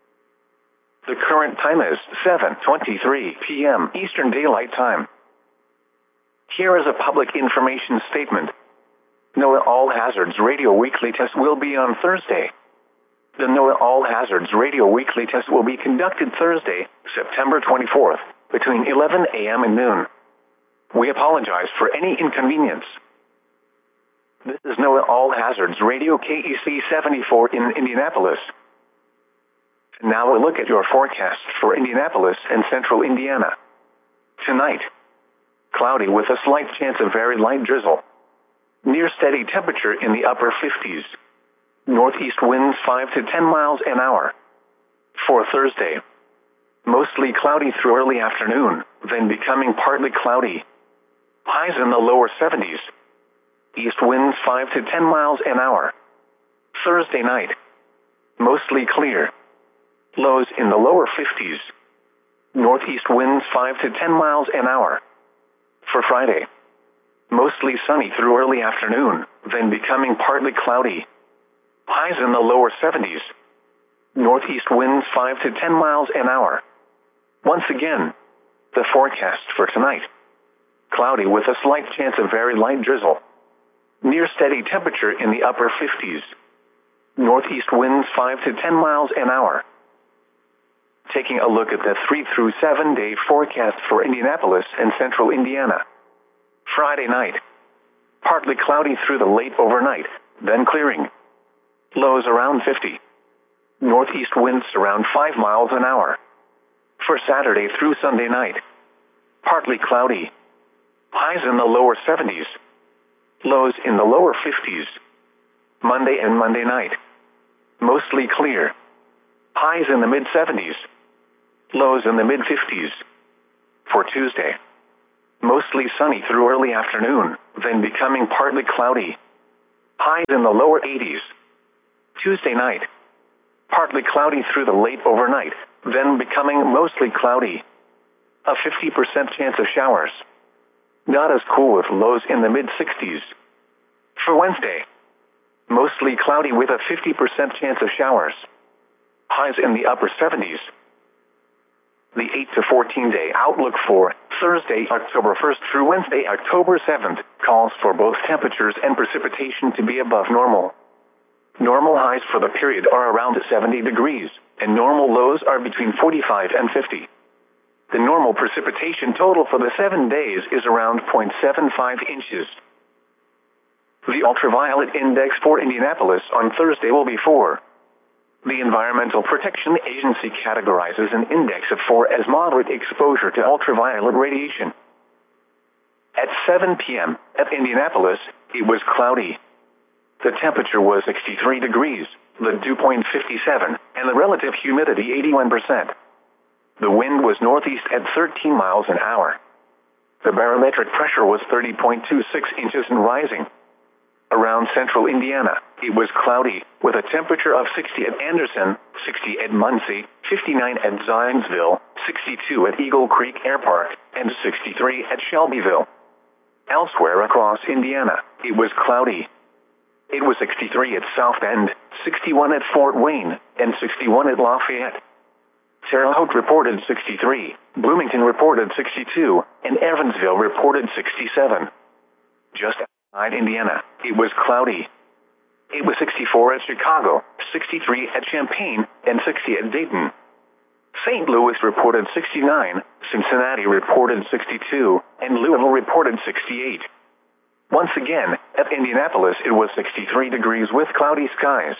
The current time is seven twenty-three p m Eastern Daylight Time. Here is a public information statement. NOAA All Hazards Radio Weekly Test will be on Thursday. The NOAA All Hazards Radio Weekly Test will be conducted Thursday, September twenty-fourth, between eleven a m and noon. We apologize for any inconvenience. This is NOAA All Hazards Radio K E C seventy-four in Indianapolis. Now a look at your forecast for Indianapolis and central Indiana. Tonight, cloudy with a slight chance of very light drizzle. Near steady temperature in the upper fifties. Northeast winds five to ten miles an hour. For Thursday, mostly cloudy through early afternoon, then becoming partly cloudy. Highs in the lower seventies. East winds five to ten miles an hour. Thursday night, mostly clear. Lows in the lower fifties. Northeast winds five to ten miles an hour. For Friday, mostly sunny through early afternoon, then becoming partly cloudy. Highs in the lower seventies. Northeast winds five to ten miles an hour. Once again, the forecast for tonight. Cloudy with a slight chance of very light drizzle. Near steady temperature in the upper fifties. Northeast winds five to ten miles an hour. Taking a look at the three through seven day forecast for Indianapolis and central Indiana. Friday night. Partly cloudy through the late overnight, then clearing. Lows around fifty. Northeast winds around five miles an hour. For Saturday through Sunday night. Partly cloudy. Highs in the lower seventies. Lows in the lower fifties. Monday and Monday night. Mostly clear. Highs in the mid seventies. Lows in the mid fifties. For Tuesday, mostly sunny through early afternoon, then becoming partly cloudy. Highs in the lower eighties. Tuesday night, partly cloudy through the late overnight, then becoming mostly cloudy. A fifty percent chance of showers. Not as cool with lows in the mid sixties. For Wednesday, mostly cloudy with a fifty percent chance of showers. Highs in the upper seventies. The eight to fourteen day outlook for Thursday, October first through Wednesday, October seventh, calls for both temperatures and precipitation to be above normal. Normal highs for the period are around seventy degrees, and normal lows are between forty-five and fifty. The normal precipitation total for the seven days is around zero point seven five inches. The ultraviolet index for Indianapolis on Thursday will be four. The Environmental Protection Agency categorizes an index of four as moderate exposure to ultraviolet radiation. At seven p.m. at Indianapolis, it was cloudy. The temperature was sixty-three degrees, the dew point fifty-seven, and the relative humidity eighty-one percent. The wind was northeast at thirteen miles an hour. The barometric pressure was thirty point two six inches and rising. Around central Indiana, it was cloudy, with a temperature of sixty at Anderson, sixty at Muncie, fifty-nine at Zionsville, sixty-two at Eagle Creek Air Park, and sixty-three at Shelbyville. Elsewhere across Indiana, it was cloudy. It was sixty-three at South Bend, sixty-one at Fort Wayne, and sixty-one at Lafayette. Terre Haute reported sixty-three, Bloomington reported sixty-two, and Evansville reported sixty-seven. Just outside Indiana, it was cloudy. It was sixty-four at Chicago, sixty-three at Champaign, and sixty at Dayton. Saint Louis reported sixty-nine, Cincinnati reported sixty-two, and Louisville reported sixty-eight. Once again, at Indianapolis it was sixty-three degrees with cloudy skies.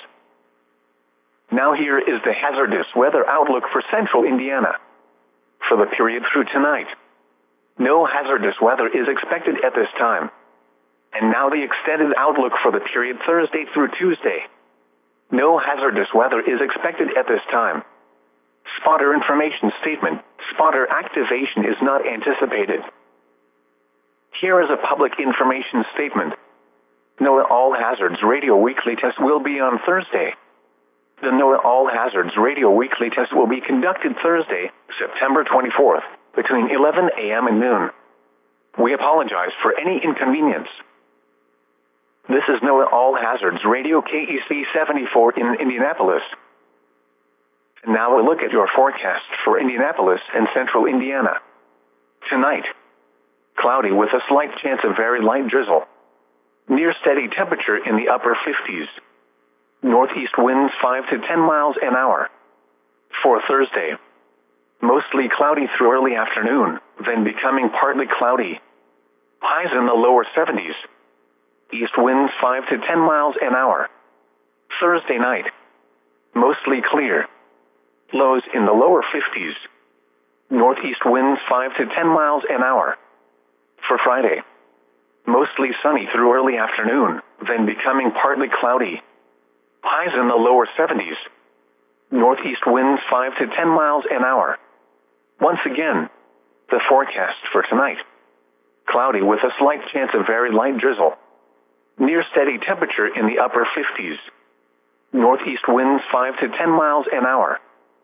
Now here is the hazardous weather outlook for central Indiana. For the period through tonight, no hazardous weather is expected at this time. And now the extended outlook for the period Thursday through Tuesday. No hazardous weather is expected at this time. Spotter information statement. Spotter activation is not anticipated. Here is a public information statement. NOAA All Hazards Radio Weekly Test will be on Thursday. The NOAA All Hazards Radio Weekly Test will be conducted Thursday, September twenty-fourth, between eleven a.m. and noon. We apologize for any inconvenience. This is NOAA All Hazards Radio K E C seventy-four in Indianapolis. And now a look at your forecast for Indianapolis and central Indiana. Tonight, cloudy with a slight chance of very light drizzle. Near steady temperature in the upper fifties. Northeast winds five to ten miles an hour. For Thursday, mostly cloudy through early afternoon, then becoming partly cloudy. Highs in the lower seventies. East winds five to ten miles an hour. Thursday night, mostly clear. Lows in the lower fifties. Northeast winds five to ten miles an hour. For Friday, mostly sunny through early afternoon, then becoming partly cloudy. Highs in the lower seventies. Northeast winds five to ten miles an hour. Once again, the forecast for tonight. Cloudy with a slight chance of very light drizzle. Near steady temperature in the upper fifties. Northeast winds five to ten miles an hour.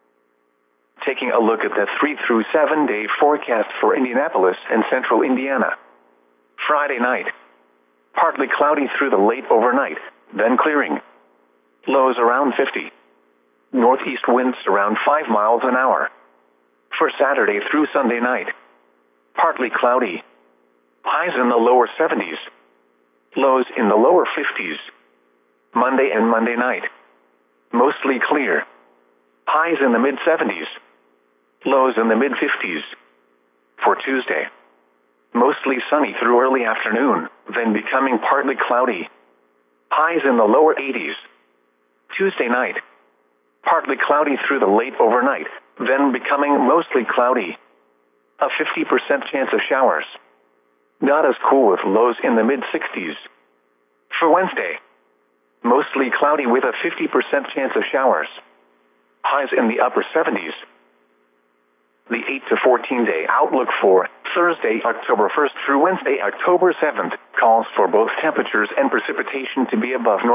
Taking a look at the three through seven day forecast for Indianapolis and central Indiana. Friday night, partly cloudy through the late overnight, then clearing. Lows around fifty. Northeast winds around five miles an hour. For Saturday through Sunday night, partly cloudy. Highs in the lower seventies. Lows in the lower fifties. Monday and Monday night, mostly clear. Highs in the mid seventies. Lows in the mid fifties. For Tuesday, mostly sunny through early afternoon, then becoming partly cloudy. Highs in the lower eighties. Tuesday night, partly cloudy through the late overnight, then becoming mostly cloudy. A fifty percent chance of showers. Not as cool with lows in the mid sixties. For Wednesday, mostly cloudy with a fifty percent chance of showers. Highs in the upper seventies. The eight to fourteen day outlook for Thursday, October first through Wednesday, October seventh, calls for both temperatures and precipitation to be above normal.